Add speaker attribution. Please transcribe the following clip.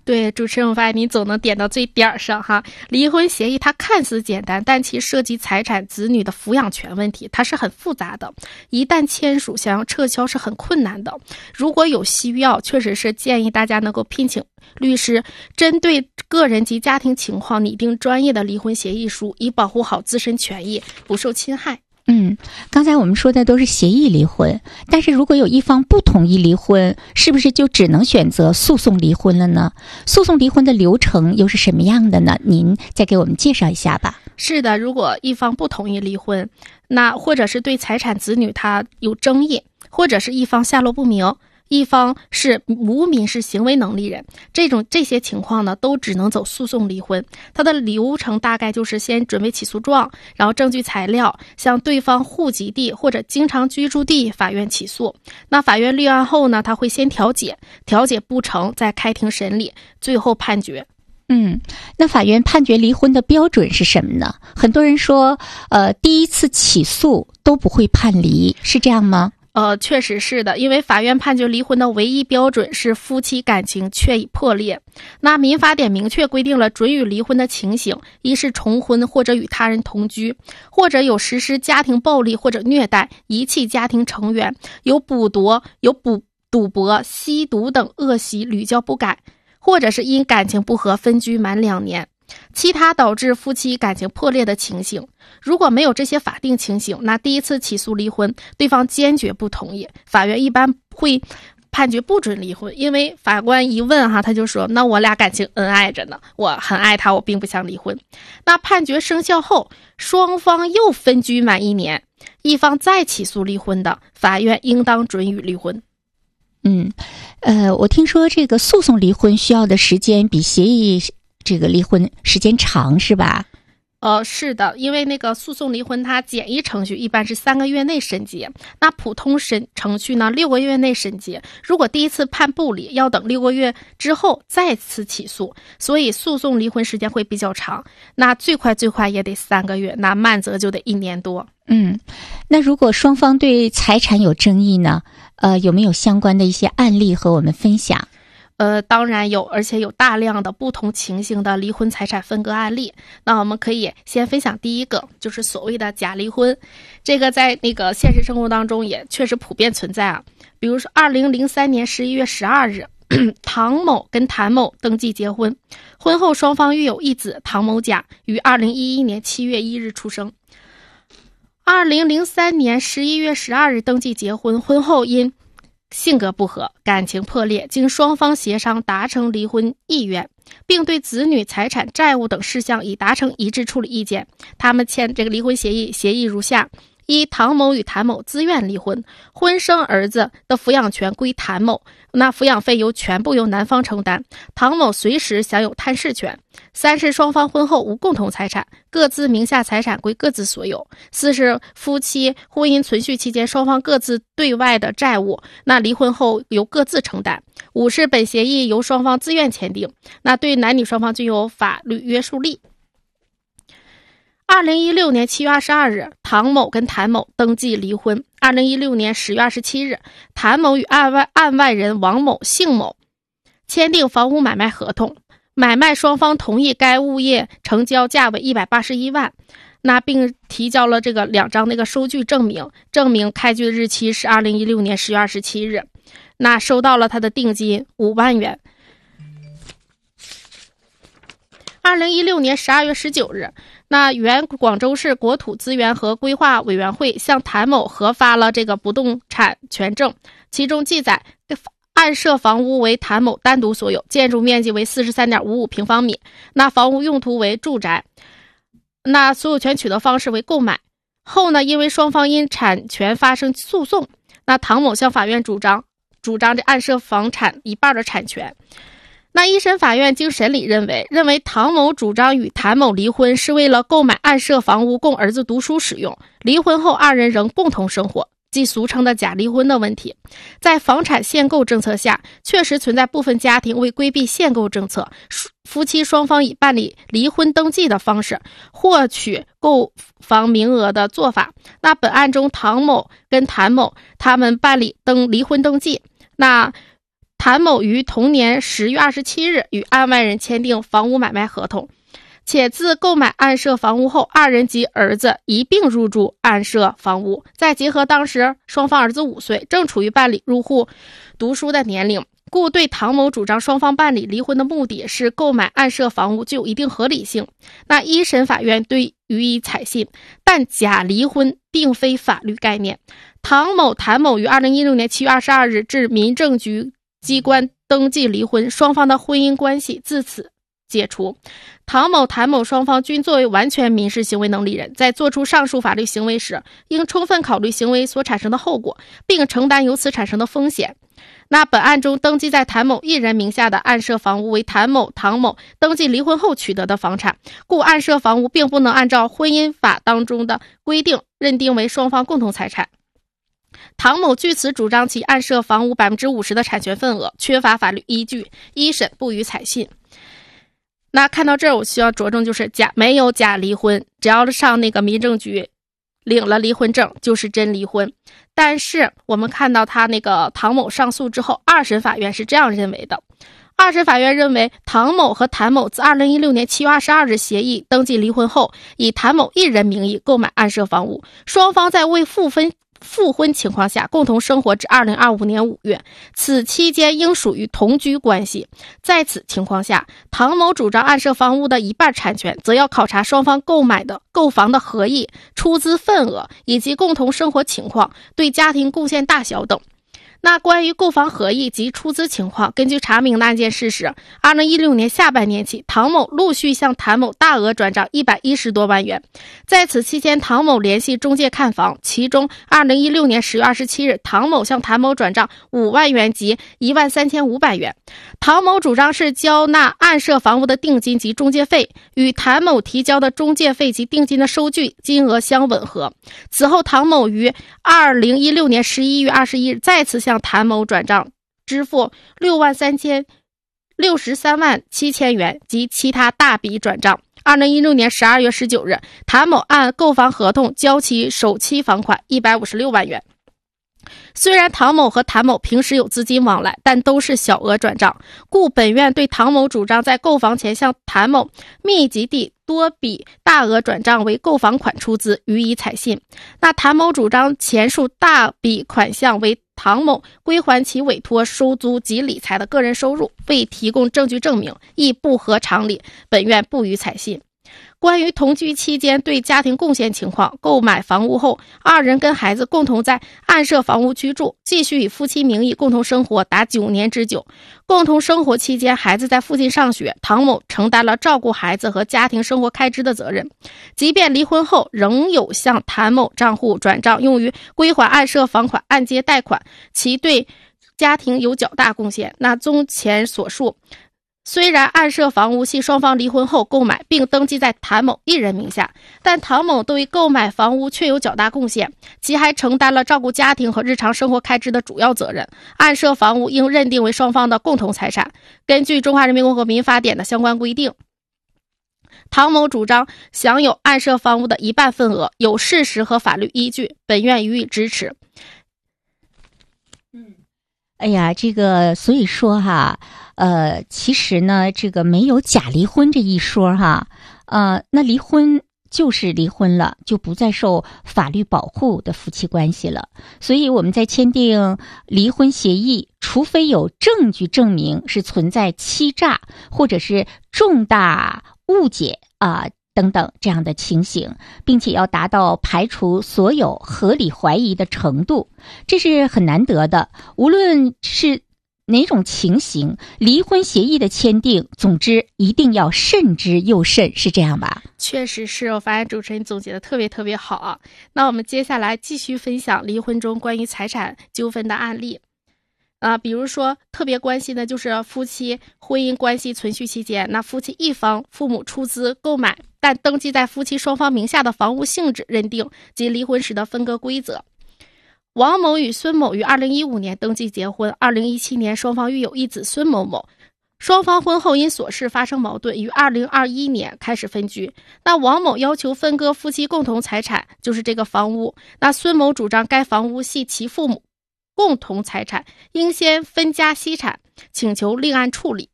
Speaker 1: 对，主持人，我发现你总能点到最点儿上哈。离婚协议它看似简单，但其涉及财产、子女的抚养权问题，它是很复杂的。一旦签署，想要撤销是很困难的。如果有需要，确实是建议大家能够聘请律师，针对个人及家庭情况拟定专业的离婚协议书，以保护好自身权益，不受侵害。
Speaker 2: 刚才我们说的都是协议离婚，但是如果有一方不同意离婚，是不是就只能选择诉讼离婚了呢？诉讼离婚的流程又是什么样的呢？您再给我们介绍一下吧。
Speaker 1: 是的，如果一方不同意离婚，那或者是对财产子女他有争议，或者是一方下落不明，一方是无民事行为能力人，这些情况呢，都只能走诉讼离婚。它的流程大概就是先准备起诉状，然后证据材料向对方户籍地或者经常居住地法院起诉。那法院立案后呢，他会先调解不成，再开庭审理，最后判决。
Speaker 2: 那法院判决离婚的标准是什么呢？很多人说，第一次起诉都不会判离，是这样吗？
Speaker 1: 确实是的，因为法院判决离婚的唯一标准是夫妻感情确已破裂。那民法典明确规定了准予离婚的情形，一是重婚或者与他人同居，或者有实施家庭暴力或者虐待、遗弃家庭成员，有赌博、吸毒等恶习屡教不改，或者是因感情不和分居满2年。其他导致夫妻感情破裂的情形，如果没有这些法定情形，那第一次起诉离婚，对方坚决不同意，法院一般会判决不准离婚。因为法官一问他就说，那我俩感情恩爱着呢，我很爱他，我并不想离婚。那判决生效后，双方又分居满1年，一方再起诉离婚的，法院应当准予离婚。
Speaker 2: 我听说这个诉讼离婚需要的时间比协议这个离婚时间长，是吧？
Speaker 1: 是的，因为那个诉讼离婚它简易程序一般是3个月内审结，那普通程序呢6个月内审结。如果第一次判不离，要等6个月之后再次起诉，所以诉讼离婚时间会比较长。那最快也得3个月，那慢则就得1年多。
Speaker 2: 那如果双方对财产有争议呢？有没有相关的一些案例和我们分享？
Speaker 1: 当然有，而且有大量的不同情形的离婚财产分割案例。那我们可以先分享第一个，就是所谓的假离婚。这个在那个现实生活当中也确实普遍存在啊。比如说2003年11月12日，唐某跟谭某登记结婚，婚后双方育有一子唐某甲，于2011年7月1日出生。2003年11月12日登记结婚，婚后因性格不合，感情破裂，经双方协商达成离婚意愿，并对子女财产、债务等事项已达成一致处理意见。他们签这个离婚协议如下：一、唐某与谭某自愿离婚，婚生儿子的抚养权归谭某，那抚养费全部由男方承担，唐某随时享有探视权。三是双方婚后无共同财产，各自名下财产归各自所有。四是夫妻婚姻存续期间双方各自对外的债务，那离婚后由各自承担。五是本协议由双方自愿签订，那对男女双方均有法律约束力。2016年7月22日，唐某跟谭某登记离婚。2016年10月27日，谭某与案外人王某姓某签订房屋买卖合同，买卖双方同意该物业成交价为181万，那并提交了这个2张那个收据证明开具的日期是2016年10月27日，那收到了他的定金5万元。2016年12月19日，那原广州市国土资源和规划委员会向谭某核发了这个不动产权证，其中记载案涉房屋为谭某单独所有，建筑面积为 43.55 平方米，那房屋用途为住宅，那所有权取得方式为购买。后呢，因为双方因产权发生诉讼，那唐某向法院主张这案涉房产一半的产权。那一审法院经审理认为唐某主张与谭某离婚是为了购买案涉房屋供儿子读书使用，离婚后二人仍共同生活，即俗称的假离婚的问题。在房产限购政策下，确实存在部分家庭为规避限购政策，夫妻双方以办理离婚登记的方式获取购房名额的做法。那本案中，唐某跟谭某他们办理离婚登记，那谭某于同年10月27日与案外人签订房屋买卖合同，且自购买案涉房屋后，2人及儿子一并入住案涉房屋。再结合当时双方儿子5岁，正处于办理入户读书的年龄，故对唐某主张双方办理离婚的目的是购买案涉房屋具有一定合理性。那一审法院对予以采信，但假离婚并非法律概念。谭某于2016年7月22日至民政局机关登记离婚，双方的婚姻关系自此解除。谭某双方均作为完全民事行为能力人，在做出上述法律行为时，应充分考虑行为所产生的后果，并承担由此产生的风险。那本案中登记在谭某一人名下的案涉房屋为唐某登记离婚后取得的房产，故案涉房屋并不能按照婚姻法当中的规定认定为双方共同财产。唐某据此主张其案涉房屋 50% 的产权份额，缺乏法律依据，一审不予采信。那看到这儿，我需要着重就是没有假离婚，只要上那个民政局领了离婚证就是真离婚。但是我们看到他那个唐某上诉之后，二审法院是这样认为的。二审法院认为，唐某和谭某自2016年7月22日协议登记离婚后，以谭某一人名义购买案涉房屋，双方在未复婚情况下共同生活至2025年5月，此期间应属于同居关系。在此情况下，唐某主张案涉房屋的一半产权，则要考察双方购房的合意、出资份额以及共同生活情况、对家庭贡献大小等。那关于购房合意及出资情况，根据查明的案件事实，2016年下半年起，唐某陆续向谭某大额转账110多万元。在此期间，唐某联系中介看房，其中2016年10月27日，唐某向谭某转账5万元及13500元。唐某主张是交纳案涉房屋的定金及中介费，与谭某提交的中介费及定金的收据金额相吻合。此后，唐某于2016年11月21日再次向谭某转账支付63万7千元及其他大笔转账。2016年12月19日，谭某按购房合同交其首期房款156万元。虽然唐某和谭某平时有资金往来，但都是小额转账，故本院对唐某主张在购房前向谭某密集地多笔大额转账为购房款出资，予以采信。那谭某主张前述大笔款项为唐某归还其委托、收租及理财的个人收入，未提供证据证明，亦不合常理，本院不予采信。关于同居期间对家庭贡献情况，购买房屋后，2人跟孩子共同在案涉房屋居住，继续以夫妻名义共同生活达9年之久。共同生活期间，孩子在附近上学，唐某承担了照顾孩子和家庭生活开支的责任。即便离婚后，仍有向谭某账户转账用于归还案涉房款按揭贷款，其对家庭有较大贡献。那综前所述，虽然案涉房屋系双方离婚后购买并登记在谭某一人名下，但唐某对购买房屋确有较大贡献，其还承担了照顾家庭和日常生活开支的主要责任。案涉房屋应认定为双方的共同财产。根据中华人民共和国民法典的相关规定，唐某主张享有案涉房屋的一半份额，有事实和法律依据，本院予以支持。
Speaker 2: 哎呀，所以说哈，其实呢，没有假离婚这一说哈，那离婚就是离婚了，就不再受法律保护的夫妻关系了。所以我们在签订离婚协议，除非有证据证明是存在欺诈或者是重大误解等等这样的情形，并且要达到排除所有合理怀疑的程度，这是很难得的。无论是哪种情形，离婚协议的签订，总之一定要慎之又慎，是这样吧？
Speaker 1: 确实是，我发现主持人总结的特别好啊。那我们接下来继续分享离婚中关于财产纠纷的案例。比如说特别关心的就是夫妻婚姻关系存续期间，那夫妻一方父母出资购买但登记在夫妻双方名下的房屋性质认定及离婚时的分割规则。王某与孙某于2015年登记结婚，2017年双方育有一子孙某某。双方婚后因琐事发生矛盾，于2021年开始分居。那王某要求分割夫妻共同财产，就是这个房屋。那孙某主张该房屋系其父母共同财产，应先分家析产。 请求立案处理。